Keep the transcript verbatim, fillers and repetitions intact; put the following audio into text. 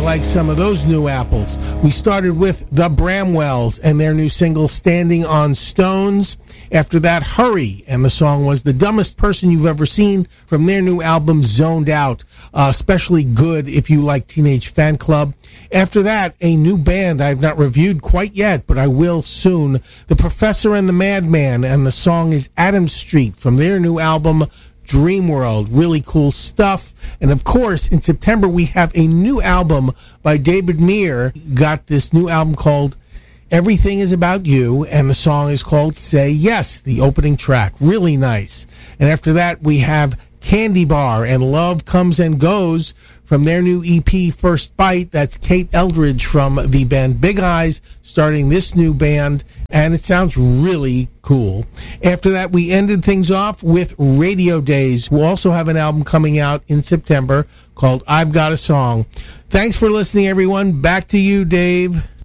like some of those new apples. We started with the Bramwells and their new single, Standing on Stones. After that, Hurry, and the song was The Dumbest Person You've Ever Seen from their new album, Zoned Out. Uh, especially good if you like Teenage Fan Club. After that, a new band I've not reviewed quite yet, but I will soon. The Professor and the Madman, and the song is Adam Street from their new album, Dream World. Really cool stuff. And of course, in September, we have a new album by David Meir. Got this new album called Everything Is About You, and the song is called Say Yes, the opening track. Really nice. And after that, we have Candy Bar and Love Comes and Goes from their new E P, First Bite. That's Kate Eldridge from the band Big Eyes starting this new band, and it sounds really cool. After that, we ended things off with Radio Days, who also have an album coming out in September called I've Got a Song. Thanks for listening, everyone. Back to you, Dave.